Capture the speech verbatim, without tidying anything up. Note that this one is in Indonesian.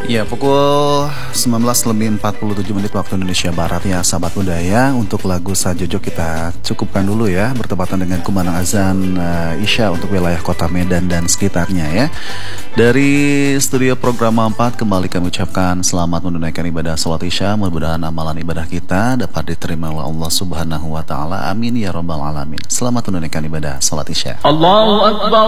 Ya, pukul sembilan belas lebih empat puluh tujuh menit waktu Indonesia Barat ya, sahabat budaya. Untuk lagu Sajojo kita cukupkan dulu ya, bertepatan dengan kumandang azan uh, Isya untuk wilayah kota Medan dan sekitarnya ya. Dari studio program empat kembali kami ucapkan selamat menunaikan ibadah salat Isya. Mudah-mudahan amalan ibadah kita dapat diterima oleh Allah Subhanahu wa taala. Amin ya rabbal alamin. Selamat menunaikan ibadah salat Isya. Allahu Akbar.